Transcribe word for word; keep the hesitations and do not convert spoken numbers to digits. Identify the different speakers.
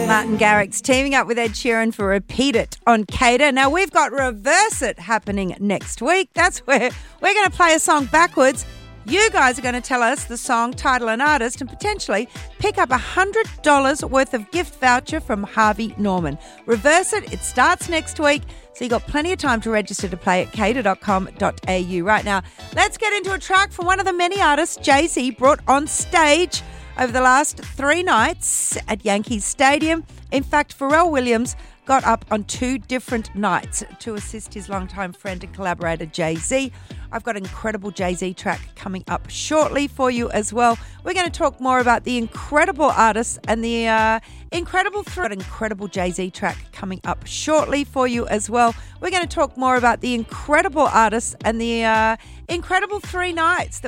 Speaker 1: Martin Garrix teaming up with Ed Sheeran for Repeat It on Cater. Now, we've got Reverse It happening next week. That's where we're going to play a song backwards. You guys are going to tell us the song, title and artist and potentially pick up one hundred dollars worth of gift voucher from Harvey Norman. Reverse It. It starts next week, so you've got plenty of time to register to play at cater dot com dot a u. Right now, let's get into a track from one of the many artists Jay-Z brought on stage over the last three nights at Yankee Stadium. In fact, Pharrell Williams got up on two different nights to assist his longtime friend and collaborator Jay-Z. I've got an incredible Jay-Z track coming up shortly for you as well. We're going to talk more about the incredible artists and the uh, incredible, th- incredible Jay-Z track coming up shortly for you as well. We're going to talk more about the incredible artists and the uh, incredible three nights that